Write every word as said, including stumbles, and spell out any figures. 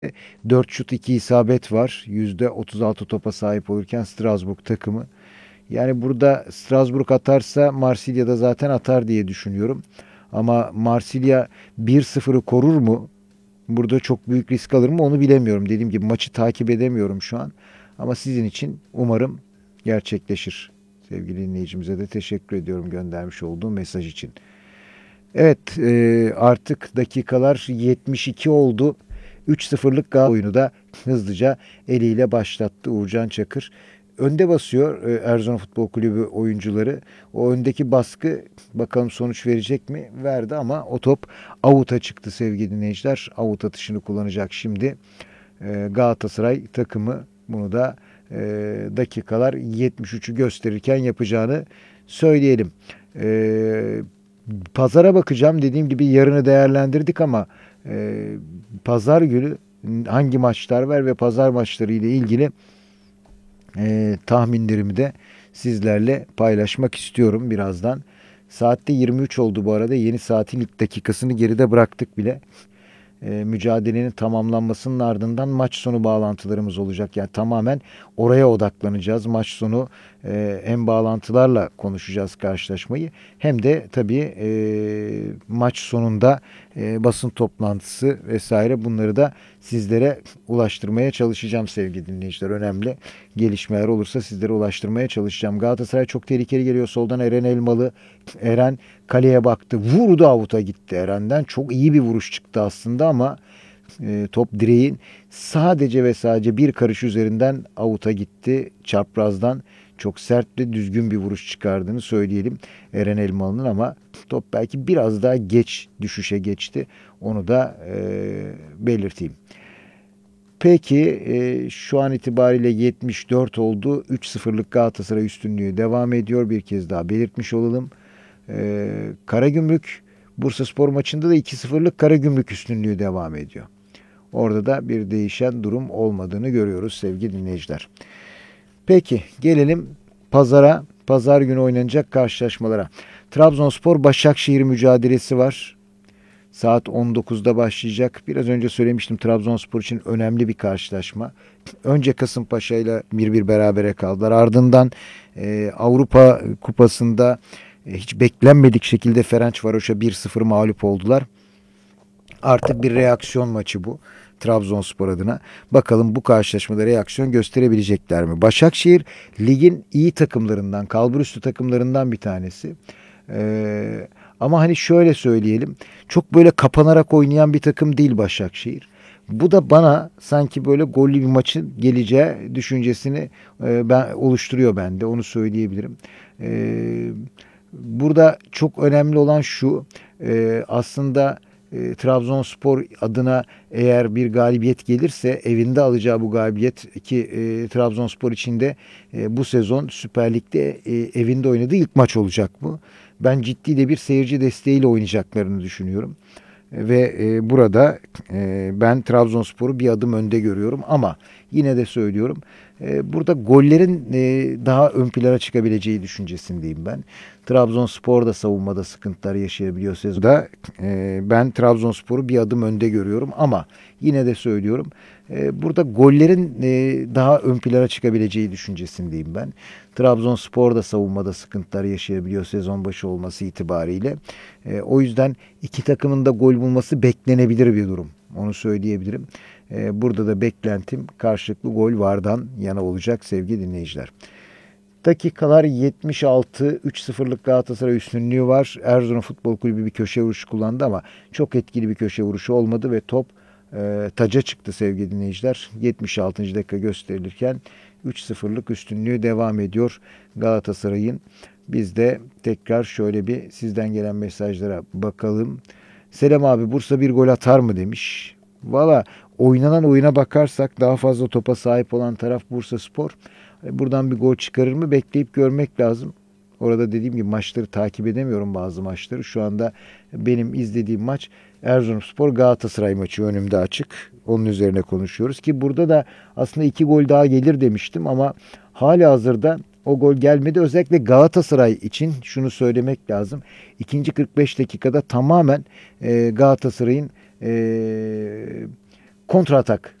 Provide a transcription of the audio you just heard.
dört şut iki isabet var. yüzde otuz altı topa sahip olurken Strasbourg takımı. Yani burada Strasbourg atarsa Marsilya da zaten atar diye düşünüyorum. Ama Marsilya bir sıfırı korur mu? Burada çok büyük risk alır mı onu bilemiyorum. Dediğim gibi maçı takip edemiyorum şu an. Ama sizin için umarım gerçekleşir. Sevgili dinleyicimize de teşekkür ediyorum göndermiş olduğum mesaj için. Evet, e, artık dakikalar yetmiş iki oldu. üç sıfırlık Galatasaray oyunu da hızlıca eliyle başlattı Uğurcan Çakır. Önde basıyor e, Erzurum Futbol Kulübü oyuncuları. O öndeki baskı bakalım sonuç verecek mi? Verdi ama o top avuta çıktı sevgili dinleyiciler. Avut atışını kullanacak şimdi e, Galatasaray takımı. Bunu da e, dakikalar yetmiş üçü gösterirken yapacağını söyleyelim. E, Pazara bakacağım. Dediğim gibi yarını değerlendirdik ama e, pazar günü hangi maçlar var ve pazar maçları ile ilgili e, tahminlerimi de sizlerle paylaşmak istiyorum birazdan. Saatte yirmi üç oldu bu arada. Yeni saatin ilk dakikasını geride bıraktık bile. E, mücadelenin tamamlanmasının ardından maç sonu bağlantılarımız olacak. Yani tamamen oraya odaklanacağız. Maç sonu e, hem bağlantılarla konuşacağız karşılaşmayı hem de tabii e, maç sonunda e, basın toplantısı vesaire bunları da sizlere ulaştırmaya çalışacağım sevgili dinleyiciler. Önemli gelişmeler olursa sizlere ulaştırmaya çalışacağım. Galatasaray çok tehlikeli geliyor. Soldan Eren Elmalı. Eren kaleye baktı. Vurdu avuta gitti Eren'den. Çok iyi bir vuruş çıktı aslında ama e, top direğin sadece ve sadece bir karış üzerinden avuta gitti. Çaprazdan çok sert ve düzgün bir vuruş çıkardığını söyleyelim Eren Elmalı'nın ama top belki biraz daha geç düşüşe geçti. Onu da e, belirteyim. Peki e, şu an itibariyle yetmiş dört oldu. üç sıfırlık Galatasaray üstünlüğü devam ediyor. Bir kez daha belirtmiş olalım. E, Karagümrük Bursaspor maçında da iki sıfırlık Karagümrük üstünlüğü devam ediyor. Orada da bir değişen durum olmadığını görüyoruz sevgili dinleyiciler. Peki gelelim pazara. Pazar günü oynanacak karşılaşmalara. Trabzonspor Başakşehir mücadelesi var. Saat on dokuzda başlayacak. Biraz önce söylemiştim Trabzonspor için önemli bir karşılaşma. Önce Kasımpaşa ile bir bir berabere kaldılar. Ardından e, Avrupa Kupası'nda e, hiç beklenmedik şekilde Ferencvaros'a bir sıfır mağlup oldular. Artık bir reaksiyon maçı bu Trabzonspor adına. Bakalım bu karşılaşmada reaksiyon gösterebilecekler mi? Başakşehir ligin iyi takımlarından, kalburüstü takımlarından bir tanesi. Ee, ama hani şöyle söyleyelim. Çok böyle kapanarak oynayan bir takım değil Başakşehir. Bu da bana sanki böyle gollü bir maçın geleceği düşüncesini e, ben oluşturuyor bende. Onu söyleyebilirim. Ee, burada çok önemli olan şu. E, aslında e, Trabzonspor adına eğer bir galibiyet gelirse evinde alacağı bu galibiyet ki e, Trabzonspor için de e, bu sezon Süper Lig'de e, evinde oynadığı ilk maç olacak bu. Ben ciddi de bir seyirci desteğiyle oynayacaklarını düşünüyorum. Ve e, burada e, ben Trabzonspor'u bir adım önde görüyorum ama yine de söylüyorum e, burada gollerin e, daha ön plana çıkabileceği düşüncesindeyim ben. Trabzonspor da savunmada sıkıntılar yaşayabiliyor sezonda. E, ben Trabzonspor'u bir adım önde görüyorum ama yine de söylüyorum e, burada gollerin e, daha ön plana çıkabileceği düşüncesindeyim ben. Trabzonspor da savunmada sıkıntılar yaşayabiliyor sezon başı olması itibariyle. E, o yüzden iki takımın da gol bulması beklenebilir bir durum. Onu söyleyebilirim. E, burada da beklentim karşılıklı gol vardan yana olacak sevgili dinleyiciler. Dakikalar yetmiş altı. üç sıfırlık Galatasaray üstünlüğü var. Erzurum Futbol Kulübü bir köşe vuruşu kullandı ama çok etkili bir köşe vuruşu olmadı ve top e, taca çıktı sevgili dinleyiciler. yetmiş altıncı dakika gösterilirken üç sıfırlık üstünlüğü devam ediyor Galatasaray'ın. Biz de tekrar şöyle bir sizden gelen mesajlara bakalım. Selam abi Bursa bir gol atar mı demiş. Valla oynanan oyuna bakarsak daha fazla topa sahip olan taraf Bursaspor. Buradan bir gol çıkarır mı bekleyip görmek lazım. Orada dediğim gibi maçları takip edemiyorum bazı maçları. Şu anda benim izlediğim maç Erzurumspor Galatasaray maçı önümde açık. Onun üzerine konuşuyoruz ki burada da aslında iki gol daha gelir demiştim ama hali hazırda o gol gelmedi. Özellikle Galatasaray için şunu söylemek lazım. İkinci kırk beş dakikada tamamen e, Galatasaray'ın e, kontra atak